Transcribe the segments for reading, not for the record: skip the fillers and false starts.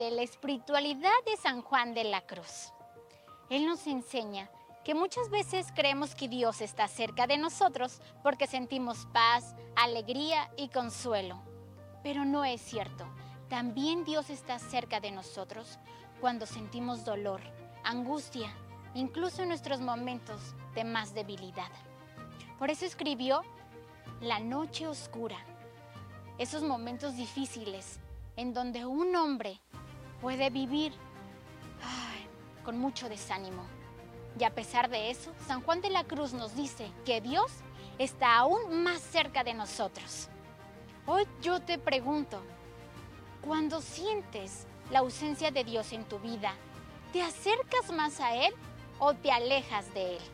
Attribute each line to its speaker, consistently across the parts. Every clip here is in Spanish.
Speaker 1: de la espiritualidad de San Juan de la Cruz. Él nos enseña que muchas veces creemos que Dios está cerca de nosotros porque sentimos paz, alegría y consuelo. Pero no es cierto. También Dios está cerca de nosotros cuando sentimos dolor, angustia, incluso en nuestros momentos de más debilidad. Por eso escribió La noche oscura, esos momentos difíciles en donde un hombre puede vivir con mucho desánimo. Y a pesar de eso, San Juan de la Cruz nos dice que Dios está aún más cerca de nosotros. Hoy yo te pregunto, cuando sientes la ausencia de Dios en tu vida, ¿te acercas más a Él o te alejas de Él?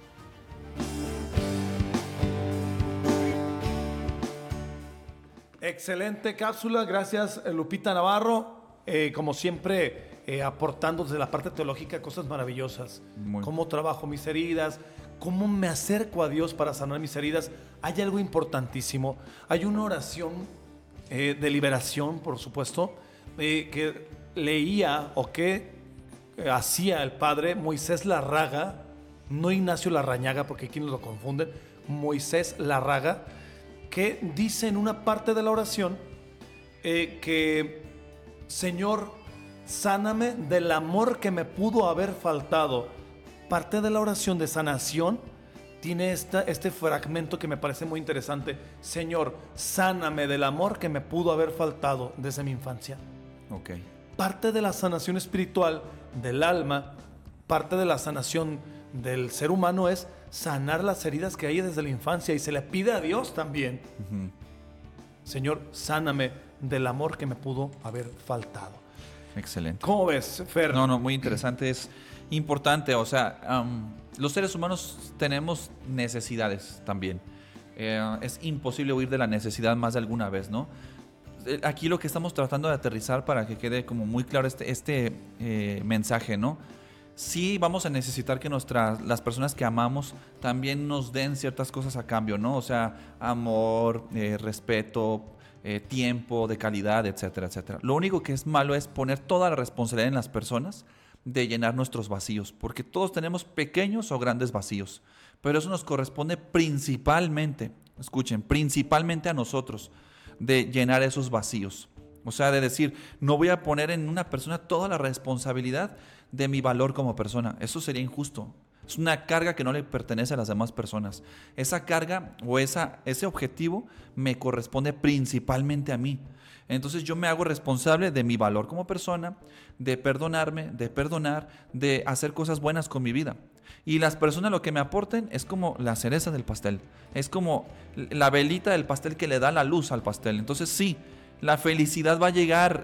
Speaker 2: Excelente cápsula, gracias Lupita Navarro, como siempre aportando desde la parte teológica cosas maravillosas. Cómo trabajo mis heridas, cómo me acerco a Dios para sanar mis heridas. Hay algo importantísimo, hay una oración de liberación, por supuesto, que leía o que hacía el padre Moisés Larraga, no Ignacio Larrañaga, porque aquí nos lo confunden, Moisés Larraga, que dice en una parte de la oración que Señor, sáname del amor que me pudo haber faltado. Parte de la oración de sanación tiene este fragmento que me parece muy interesante. Señor, sáname del amor que me pudo haber faltado desde mi infancia.
Speaker 3: Okay.
Speaker 2: Parte de la sanación espiritual del alma, parte de la sanación del ser humano es sanar las heridas que hay desde la infancia, y se le pide a Dios también. Señor, sáname del amor que me pudo haber faltado.
Speaker 3: Excelente.
Speaker 2: ¿Cómo ves, Fer?
Speaker 3: No, muy interesante. Es importante, o sea, los seres humanos tenemos necesidades también. Es imposible huir de la necesidad más de alguna vez, ¿no? Aquí lo que estamos tratando de aterrizar para que quede como muy claro este mensaje, ¿no? Sí vamos a necesitar que las personas que amamos también nos den ciertas cosas a cambio, ¿no? O sea, amor, respeto, tiempo de calidad, etcétera, etcétera. Lo único que es malo es poner toda la responsabilidad en las personas de llenar nuestros vacíos, porque todos tenemos pequeños o grandes vacíos, pero eso nos corresponde principalmente, escuchen, principalmente a nosotros, de llenar esos vacíos. O sea, de decir, no voy a poner en una persona toda la responsabilidad de mi valor como persona. Eso sería injusto. Es una carga que no le pertenece a las demás personas. Esa carga o ese objetivo me corresponde principalmente a mí. Entonces yo me hago responsable de mi valor como persona, de perdonarme, de perdonar, de hacer cosas buenas con mi vida. Y las personas lo que me aporten es como la cereza del pastel. Es como la velita del pastel que le da la luz al pastel. Entonces sí, la felicidad va a llegar,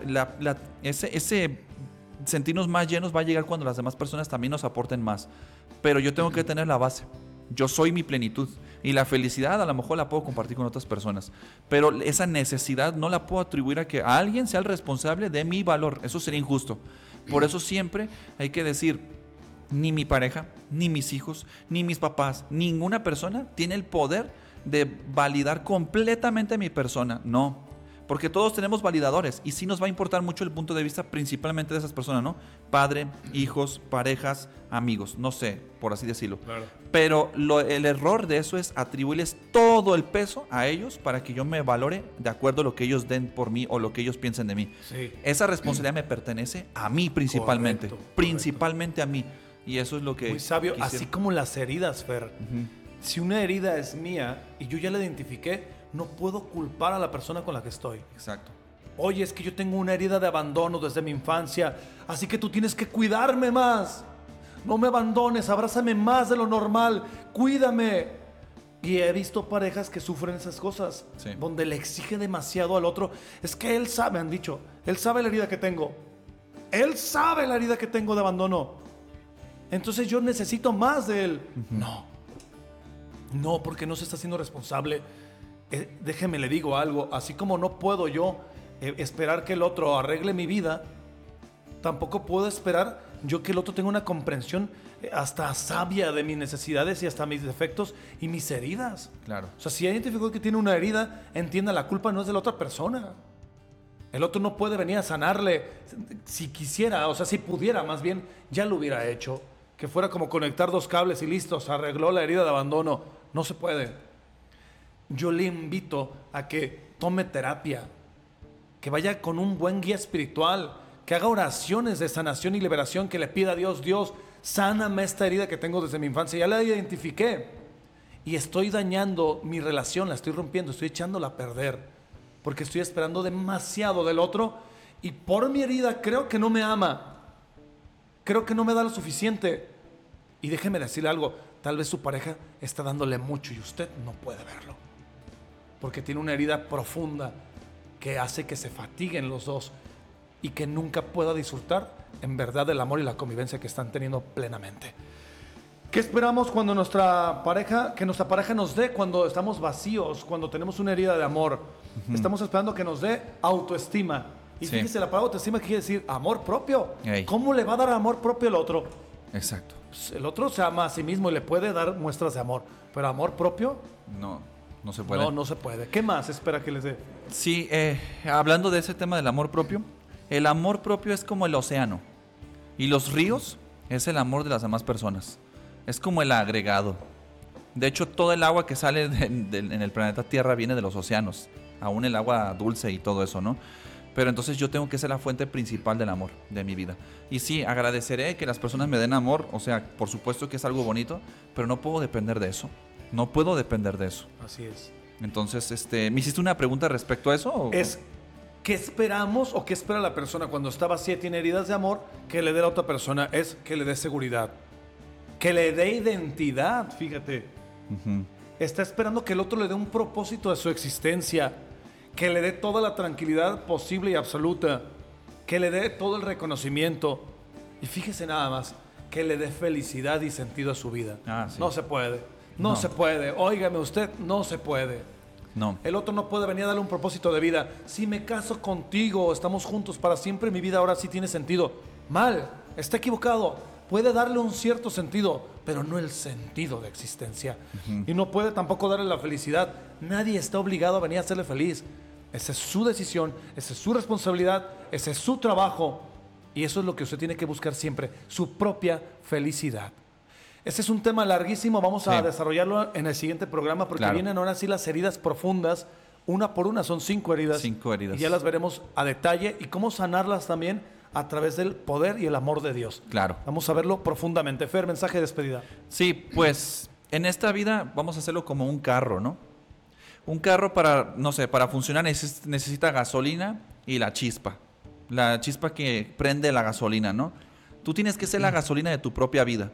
Speaker 3: ese sentirnos más llenos va a llegar cuando las demás personas también nos aporten más. Pero yo tengo que tener la base. Yo soy mi plenitud. Y la felicidad a lo mejor la puedo compartir con otras personas. Pero esa necesidad no la puedo atribuir a que alguien sea el responsable de mi valor. Eso sería injusto. Por eso siempre hay que decir, ni mi pareja, ni mis hijos, ni mis papás, ninguna persona tiene el poder de validar completamente mi persona. No. Porque todos tenemos validadores y sí nos va a importar mucho el punto de vista principalmente de esas personas, ¿no? Padre, hijos, parejas, amigos, no sé, por así decirlo. Claro. Pero el error de eso es atribuirles todo el peso a ellos para que yo me valore de acuerdo a lo que ellos den por mí o lo que ellos piensen de mí. Sí. Esa responsabilidad me pertenece a mí principalmente. Principalmente a mí. Y eso es lo que...
Speaker 2: Muy sabio, así como las heridas, Fer. Si una herida es mía y yo ya la identifiqué, no puedo culpar a la persona con la que estoy.
Speaker 3: Exacto.
Speaker 2: Oye, es que yo tengo una herida de abandono desde mi infancia, así que tú tienes que cuidarme más. No me abandones, abrázame más de lo normal, cuídame. Y he visto parejas que sufren esas cosas, sí, donde le exige demasiado al otro. Es que él sabe, han dicho, él sabe la herida que tengo. Él sabe la herida que tengo de abandono. Entonces yo necesito más de él. No, porque no se está haciendo responsable. Déjeme le digo algo, así como no puedo yo esperar que el otro arregle mi vida, tampoco puedo esperar yo que el otro tenga una comprensión hasta sabia de mis necesidades y hasta mis defectos y mis heridas.
Speaker 3: Claro.
Speaker 2: O sea, si identificó que tiene una herida, entienda, la culpa no es de la otra persona. El otro no puede venir a sanarle. Si quisiera, o sea, si pudiera, más bien, ya lo hubiera hecho. Que fuera como conectar dos cables y listo, se arregló la herida de abandono. No se puede. Yo le invito a que tome terapia, que vaya con un buen guía espiritual, que haga oraciones de sanación y liberación, que le pida a Dios, Dios, sáname esta herida que tengo desde mi infancia. Ya la identifiqué y estoy dañando mi relación, la estoy rompiendo, estoy echándola a perder, porque estoy esperando demasiado del otro y por mi herida creo que no me ama, creo que no me da lo suficiente. Y déjeme decirle algo, tal vez su pareja está dándole mucho y usted no puede verlo, porque tiene una herida profunda que hace que se fatiguen los dos y que nunca pueda disfrutar en verdad del amor y la convivencia que están teniendo plenamente. ¿Qué esperamos cuando nuestra pareja nos dé cuando estamos vacíos, cuando tenemos una herida de amor? Estamos esperando que nos dé autoestima. Y fíjese, la palabra autoestima quiere decir amor propio. ¿Cómo le va a dar amor propio al otro?
Speaker 3: Exacto.
Speaker 2: Pues el otro se ama a sí mismo y le puede dar muestras de amor, pero amor propio
Speaker 3: no se puede.
Speaker 2: No se puede. ¿Qué más espera que les dé?
Speaker 3: Sí, hablando de ese tema del amor propio, el amor propio es como el océano y los ríos es el amor de las demás personas. Es como el agregado. De hecho, todo el agua que sale en el planeta Tierra viene de los océanos, aún el agua dulce y todo eso, ¿no? Pero entonces yo tengo que ser la fuente principal del amor de mi vida. Y sí, agradeceré que las personas me den amor, o sea, por supuesto que es algo bonito, pero no puedo depender de eso. No puedo depender de eso.
Speaker 2: Así es.
Speaker 3: Entonces, ¿me hiciste una pregunta respecto a eso? ¿O?
Speaker 2: Es, ¿qué esperamos o qué espera la persona cuando está vacía y tiene heridas de amor que le dé a la otra persona? Es que le dé seguridad, que le dé identidad, fíjate. Está esperando que el otro le dé un propósito de su existencia, que le dé toda la tranquilidad posible y absoluta, que le dé todo el reconocimiento. Y fíjese nada más, que le dé felicidad y sentido a su vida.
Speaker 3: Sí.
Speaker 2: No se puede. No se puede. Óigame usted, no se puede.
Speaker 3: No.
Speaker 2: El otro no puede venir a darle un propósito de vida. Si me caso contigo, estamos juntos para siempre, mi vida ahora sí tiene sentido. Mal, está equivocado. Puede darle un cierto sentido, pero no el sentido de existencia. Y no puede tampoco darle la felicidad. Nadie está obligado a venir a hacerle feliz. Esa es su decisión, esa es su responsabilidad, ese es su trabajo. Y eso es lo que usted tiene que buscar siempre, su propia felicidad. Ese es un tema larguísimo, vamos a desarrollarlo en el siguiente programa porque vienen ahora sí las heridas profundas, una por una, son 5 heridas.
Speaker 3: 5 heridas.
Speaker 2: Y ya las veremos a detalle y cómo sanarlas también a través del poder y el amor de Dios.
Speaker 3: Claro.
Speaker 2: Vamos a verlo profundamente. Fer, mensaje de despedida.
Speaker 3: Sí, pues en esta vida vamos a hacerlo como un carro, ¿no? Un carro para funcionar necesita gasolina y la chispa. La chispa que prende la gasolina, ¿no? Tú tienes que ser la gasolina de tu propia vida.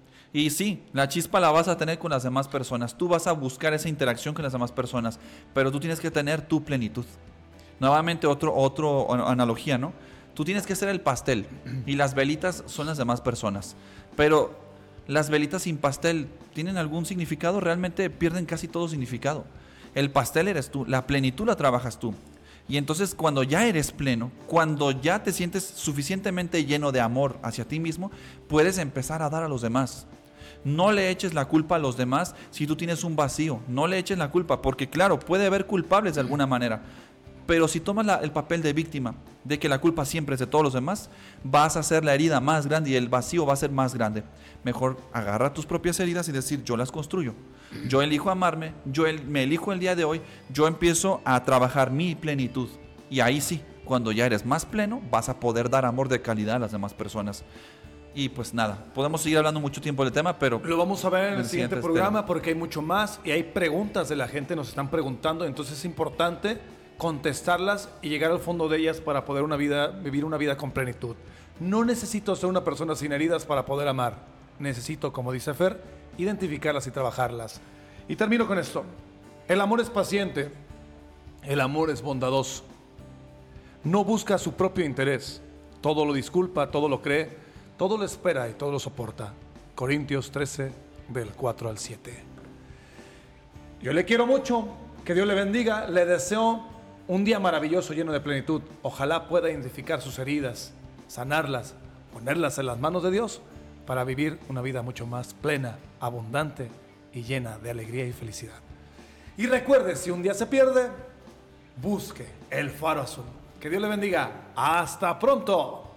Speaker 3: Y sí, la chispa la vas a tener con las demás personas. Tú vas a buscar esa interacción con las demás personas, pero tú tienes que tener tu plenitud. Nuevamente otro analogía, ¿no? Tú tienes que ser el pastel y las velitas son las demás personas. Pero las velitas sin pastel ¿tienen algún significado? Realmente pierden casi todo significado. El pastel eres tú, la plenitud la trabajas tú. Y entonces cuando ya eres pleno, cuando ya te sientes suficientemente lleno de amor hacia ti mismo, puedes empezar a dar a los demás. No le eches la culpa a los demás si tú tienes un vacío. No le eches la culpa, porque claro, puede haber culpables de alguna manera. Pero si tomas el papel de víctima, de que la culpa siempre es de todos los demás, vas a hacer la herida más grande y el vacío va a ser más grande. Mejor agarra tus propias heridas y decir, yo las construyo. Yo elijo amarme, me elijo el día de hoy, yo empiezo a trabajar mi plenitud. Y ahí sí, cuando ya eres más pleno, vas a poder dar amor de calidad a las demás personas. Y pues nada, podemos seguir hablando mucho tiempo del tema, pero...
Speaker 2: Lo vamos a ver en el siguiente programa porque hay mucho más y hay preguntas de la gente, nos están preguntando, entonces es importante contestarlas y llegar al fondo de ellas para poder vivir una vida con plenitud. No necesito ser una persona sin heridas para poder amar. Necesito, como dice Fer, identificarlas y trabajarlas. Y termino con esto. El amor es paciente. El amor es bondadoso. No busca su propio interés. Todo lo disculpa, todo lo cree, todo lo espera y todo lo soporta. Corintios 13, del 4 al 7. Yo le quiero mucho. Que Dios le bendiga. Le deseo un día maravilloso lleno de plenitud. Ojalá pueda identificar sus heridas, sanarlas, ponerlas en las manos de Dios para vivir una vida mucho más plena, abundante y llena de alegría y felicidad. Y recuerde, si un día se pierde, busque el faro azul. Que Dios le bendiga. Hasta pronto.